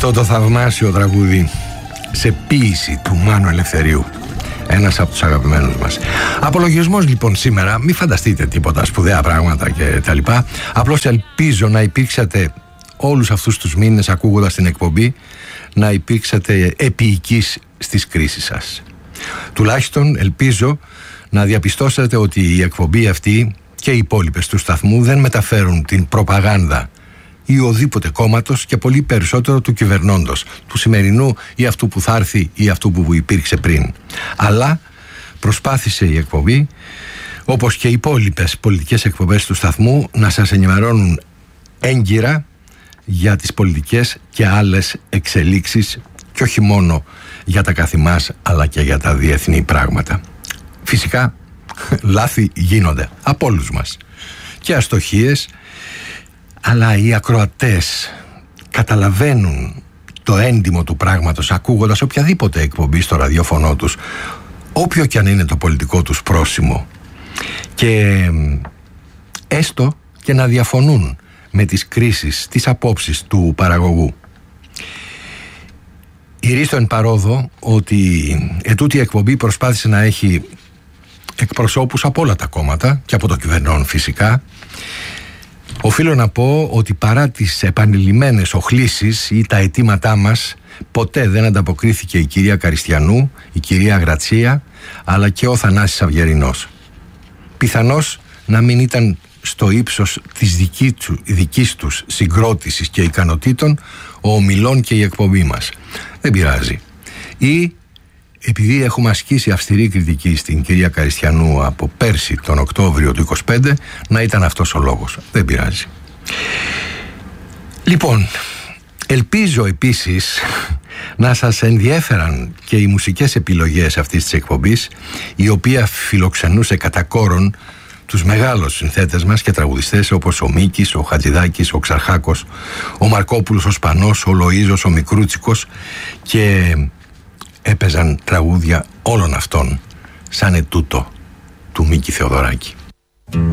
Αυτό το θαυμάσιο τραγούδι σε ποίηση του Μάνου Ελευθερίου, ένας από τους αγαπημένους μας. Απολογισμός λοιπόν σήμερα, μην φανταστείτε τίποτα σπουδαία πράγματα και τα λοιπά. Απλώς ελπίζω να υπήρξατε όλους αυτούς τους μήνες ακούγοντας την εκπομπή, να υπήρξατε επίοικείς στις κρίσεις σας. Τουλάχιστον ελπίζω να διαπιστώσατε ότι η εκπομπή αυτή και οι υπόλοιπες του σταθμού δεν μεταφέρουν την προπαγάνδα ή οδήποτε κόμματος και πολύ περισσότερο του κυβερνώντος, του σημερινού ή αυτού που θα έρθει ή αυτού που υπήρξε πριν. Αλλά προσπάθησε η εκπομπή, όπως και οι υπόλοιπες πολιτικές εκπομπές του σταθμού, να σας ενημερώνουν έγκυρα για τις πολιτικές και άλλες εξελίξεις και όχι μόνο για τα καθημάς αλλά και για τα διεθνή πράγματα. Φυσικά λάθη γίνονται από όλους μας και αστοχίες, αλλά οι ακροατές καταλαβαίνουν το έντιμο του πράγματος ακούγοντας οποιαδήποτε εκπομπή στο ραδιόφωνο τους, όποιο και αν είναι το πολιτικό τους πρόσημο, και έστω και να διαφωνούν με τις κρίσεις, τις απόψεις του παραγωγού. Ηρίστο εν παρόδο ότι ετούτη η εκπομπή προσπάθησε να έχει εκπροσώπους από όλα τα κόμματα και από το κυβερνών φυσικά. Οφείλω να πω ότι παρά τις επανειλημμένες οχλήσεις ή τα αιτήματά μας, ποτέ δεν ανταποκρίθηκε η κυρία Καριστιανού, η κυρία Γρατσία, αλλά και ο Θανάσης Αυγερινός. Πιθανώς να μην ήταν στο ύψος της δικής τους συγκρότησης και ικανοτήτων ο ομιλών και η εκπομπή μας. Δεν πειράζει. Ή επειδή έχουμε ασκήσει αυστηρή κριτική στην κυρία Καριστιανού από πέρσι τον Οκτώβριο του 25, να ήταν αυτός ο λόγος. Δεν πειράζει. Λοιπόν, ελπίζω επίσης να σας ενδιέφεραν και οι μουσικές επιλογές αυτής της εκπομπής, η οποία φιλοξενούσε κατά κόρον τους μεγάλους συνθέτες μας και τραγουδιστές όπως ο Μίκης, ο Χατζηδάκης, ο Ξαρχάκος, ο Μαρκόπουλος, ο Σπανός, ο Λοΐζος, ο Μικρούτσικος, και έπαιζαν τραγούδια όλων αυτών σαν ετούτο του Μίκη Θεοδωράκη.